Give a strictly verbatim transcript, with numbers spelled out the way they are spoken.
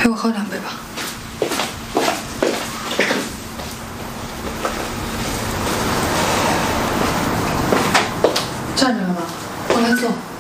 陪我喝两杯吧。站着干嘛？过来坐。